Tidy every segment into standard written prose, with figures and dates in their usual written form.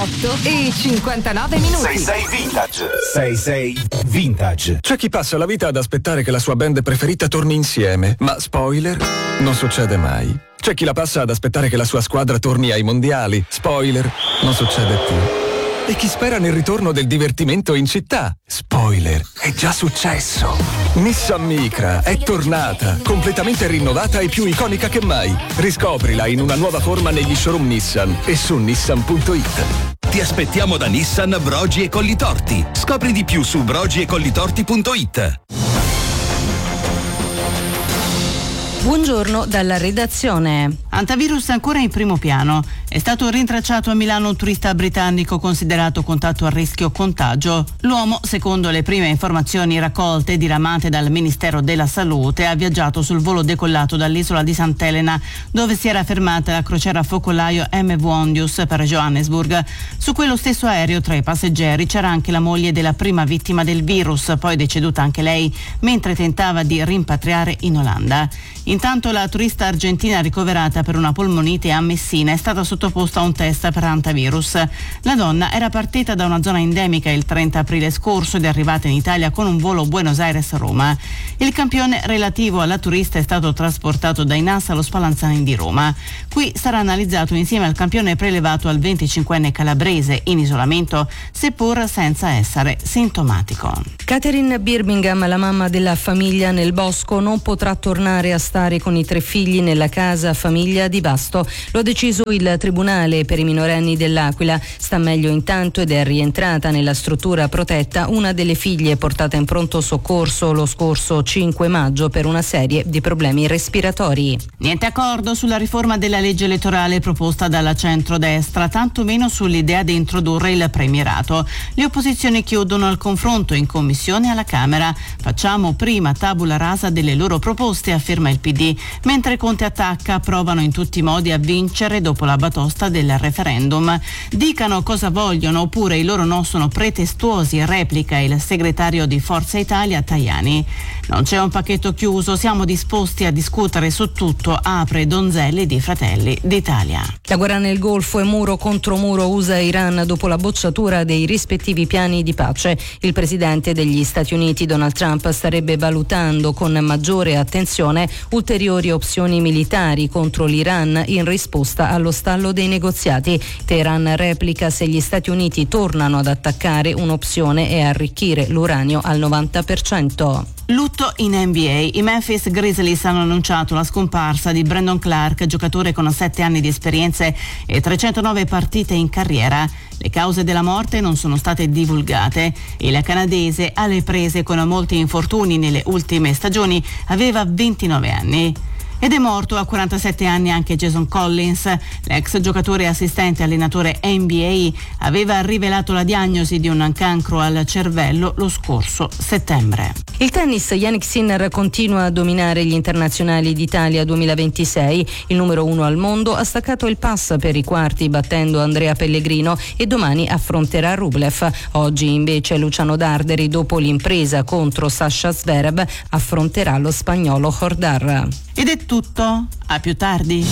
8:59. 66 Vintage. 66 Vintage. C'è chi passa la vita ad aspettare che la sua band preferita torni insieme, ma spoiler, non succede mai. C'è chi la passa ad aspettare che la sua squadra torni ai mondiali, spoiler, non succede più. E chi spera nel ritorno del divertimento in città, spoiler, è già successo. Nissan Micra è tornata, completamente rinnovata e più iconica che mai. Riscoprila in una nuova forma negli showroom Nissan e su nissan.it. Ti aspettiamo da Nissan Brogi e Collitorti. Scopri di più su brogiecollitorti.it. Buongiorno dalla redazione. Antivirus ancora in primo piano. È stato rintracciato a Milano un turista britannico considerato contatto a rischio contagio. L'uomo, secondo le prime informazioni raccolte e diramate dal Ministero della Salute, ha viaggiato sul volo decollato dall'isola di Sant'Elena, dove si era fermata la crociera focolaio MV Ondius per Johannesburg. Su quello stesso aereo, tra i passeggeri, c'era anche la moglie della prima vittima del virus, poi deceduta anche lei, mentre tentava di rimpatriare in Olanda. Intanto la turista argentina ricoverata per una polmonite a Messina è stata sottoposta a un test per antivirus. La donna era partita da una zona endemica il 30 aprile scorso ed è arrivata in Italia con un volo Buenos Aires-Roma. Il campione relativo alla turista è stato trasportato dai NAS allo Spallanzani di Roma. Qui sarà analizzato insieme al campione prelevato al 25enne calabrese in isolamento, seppur senza essere sintomatico. Catherine Birmingham, la mamma della famiglia nel bosco, non potrà tornare a stare con i 3 figli nella casa famiglia di Vasto. Lo ha deciso il Tribunale per i minorenni dell'Aquila. Sta meglio intanto ed è rientrata nella struttura protetta una delle figlie portata in pronto soccorso lo scorso 5 maggio per una serie di problemi respiratori. Niente accordo sulla riforma della legge elettorale proposta dalla centrodestra, tantomeno sull'idea di introdurre il premierato. Le opposizioni chiudono al confronto in commissione alla Camera. Facciamo prima tabula rasa delle loro proposte, afferma il PD, mentre Conte attacca, provano in tutti i modi a vincere dopo la batosta del referendum. Dicano cosa vogliono oppure i loro no sono pretestuosi, replica il segretario di Forza Italia Tajani. Non c'è un pacchetto chiuso, siamo disposti a discutere su tutto, apre Donzelli di Fratelli d'Italia. La guerra nel Golfo e muro contro muro USA-Iran dopo la bocciatura dei rispettivi piani di pace. Il presidente degli Stati Uniti Donald Trump starebbe valutando con maggiore attenzione ulteriori opzioni militari contro l'Iran in risposta allo stallo dei negoziati. Teheran replica: se gli Stati Uniti tornano ad attaccare, un'opzione è arricchire l'uranio al 90%. Lutto in NBA. I Memphis Grizzlies hanno annunciato la scomparsa di Brandon Clark, giocatore con 7 anni di esperienze e 309 partite in carriera. Le cause della morte non sono state divulgate. Il canadese, alle prese con molti infortuni nelle ultime stagioni, aveva 29 anni. Ed è morto a 47 anni anche Jason Collins. L'ex giocatore e assistente allenatore NBA aveva rivelato la diagnosi di un cancro al cervello lo scorso settembre. Il tennis, Jannik Sinner continua a dominare gli internazionali d'Italia 2026. Il numero 1 al mondo ha staccato il pass per i quarti battendo Andrea Pellegrino e domani affronterà Rublev. Oggi invece Luciano Darderi, dopo l'impresa contro Sasha Zverev, affronterà lo spagnolo Hordar. Ed è tutto, a più tardi.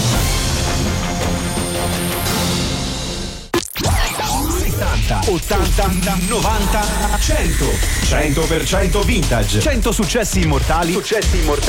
70, 80, 90, 100. 100% vintage. 100 successi immortali.